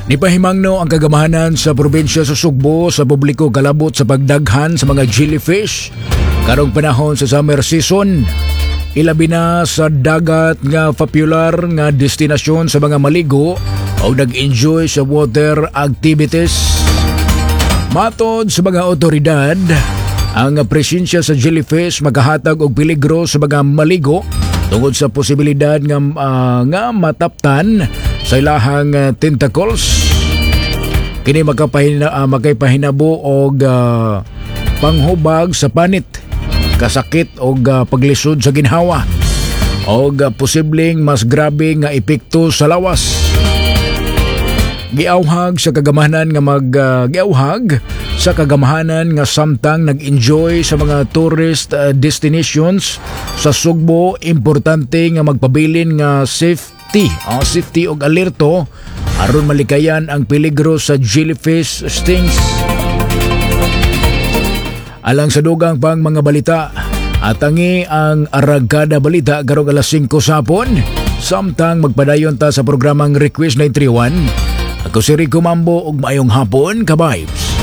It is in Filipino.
Nipahimangno ang kagamahanan sa probinsya sa Sugbo sa publiko kalabot sa pagdaghan sa mga jellyfish karong panahon sa summer season. Ilabi na sa dagat nga popular nga destinasyon sa mga maligo o nag-enjoy sa water activities. Matod sa mga otoridad, ang presensya sa jellyfish maghahatag og peligro sa mga maligo tungod sa posibilidad nga mataptan sa ilahang tentacles. Kini makaipahinabo og panghubag sa panit, kasakit og paglisod sa ginhawa og posibleng mas grabe nga epekto sa lawas. Giawhag sa kagamahanan nga samtang nag-enjoy sa mga tourist destinations sa Sugbo, importante nga magpabilin nga safety og alerto aron malikayan ang peligro sa jellyfish stings. Alang sa dugang pang mga balita, atangi ang Aragada Balita karong alas 5 sapon. Samtang magpadayon ta sa programang Request 931. Ako si Rico Mambo ug maayong hapon ka vibes.